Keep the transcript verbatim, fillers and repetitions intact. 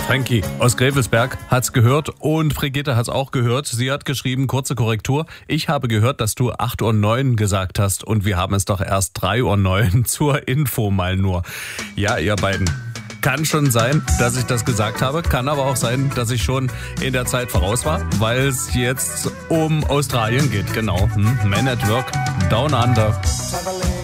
Frankie aus Gräfelsberg hat's gehört und Brigitte hat's auch gehört. Sie hat geschrieben, kurze Korrektur. Ich habe gehört, dass du acht Uhr neun gesagt hast und wir haben es doch erst drei Uhr neun zur Info mal nur. Ja, ihr beiden. Kann schon sein, dass ich das gesagt habe. Kann aber auch sein, dass ich schon in der Zeit voraus war, weil es jetzt um Australien geht. Genau. Hm? Men at Work, Down Under.